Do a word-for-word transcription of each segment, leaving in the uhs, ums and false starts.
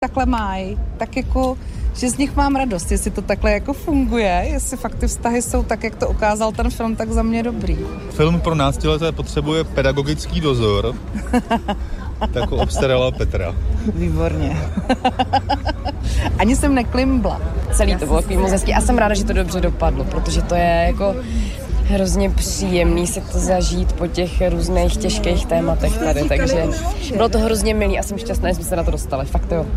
takhle mají, tak jako, že z nich mám radost, jestli to takhle jako funguje, jestli fakt ty vztahy jsou tak, jak to ukázal ten film, tak za mě dobrý. Film pro náctileté potřebuje pedagogický dozor, tak obstarala Petra. Výborně. Ani jsem neklimbla. Celý to bylo moc hezký a jsem ráda, že to dobře dopadlo, protože to je jako hrozně příjemný si to zažít po těch různých těžkých tématech tady, takže bylo to hrozně milý a jsem šťastná, že jsme se na to dostali, fakt jo.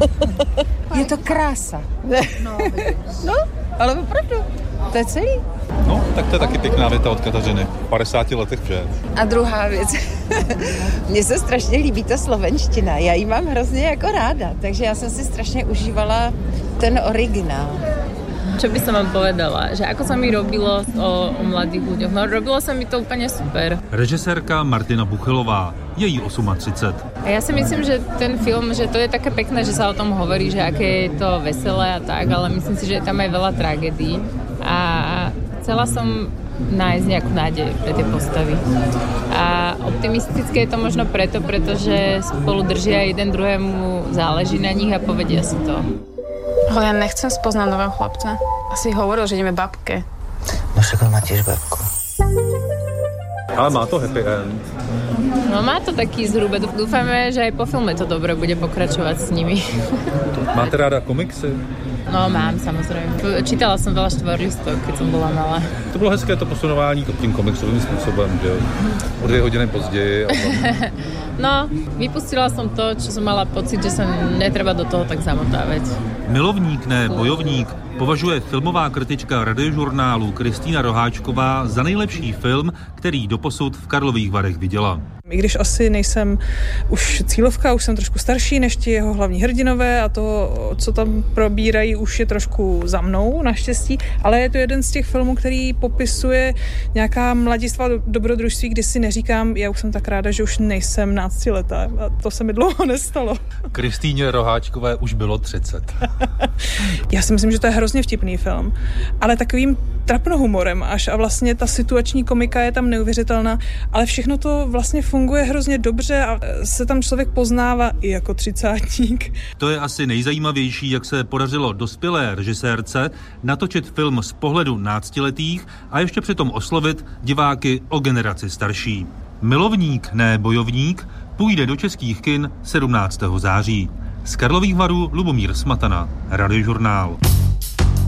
Je to krása. No, no, ale opravdu, to je celý. No, tak to je taky pěkná věta od Kateřiny. V padesáti letech vše. A druhá věc, mně se strašně líbí ta slovenština, já ji mám hrozně jako ráda, takže já jsem si strašně užívala ten originál. Čo by som vám povedala, že ako sa mi robilo o, o mladých ľuďoch, no robilo sa mi to úplne super. Režisérka Martina Buchelová, je jí třicet osm. A ja si myslím, že ten film, že to je také pekné, že sa o tom hovorí, že aké je to veselé a tak, ale myslím si, že je tam aj veľa tragédií a chcela som nájsť nejakú nádej pre tie postavy. A optimistické je to možno preto, pretože spolu držia jeden druhému, záleží na nich a povedia si to. Ale ja nechcem spoznať nového chlapca. Asi hovoril, že ideme babke. No však on má tiež babku. Ale má to happy end. No má to taký zhruba. Dúfame, že aj po filme to dobre bude pokračovať s nimi. Máte ráda komiksy? No mám, samozrejme. Čítala som veľa štvorlistok, keď som bola malá. To bylo hezké to posunování tím komiksovým způsobem, že o dvě hodiny později. No, vypustila som to, čo som mala pocit, že sa netreba do toho tak zamotávať. Milovník, ne bojovník, považuje filmová kritička Radiožurnálu Kristýna Roháčková za nejlepší film, který doposud v Karlových Varech viděla. I když asi nejsem už cílovka, už jsem trošku starší než ti jeho hlavní hrdinové a to, co tam probírají, už je trošku za mnou, naštěstí, ale je to jeden z těch filmů, který popisuje nějaká mladistvá dobrodružství, kdy si neříkám, já už jsem tak ráda, že už nejsem náctiletá a to se mi dlouho nestalo. Kristýně Roháčkové už bylo třicet. Já si myslím, že to je hrozně vtipný film, ale takovým trapnohumorem až a vlastně ta situační komika je tam neuvěřitelná, ale všechno to vlastně funguje hrozně dobře a se tam člověk poznává i jako třicátník. To je asi nejzajímavější, jak se podařilo dospělé režisérce natočit film z pohledu náctiletých a ještě přitom oslovit diváky o generaci starší. Milovník, ne bojovník, půjde do českých kin sedmnáctého září. Z Karlových Varů Lubomír Smatana, Radiožurnál.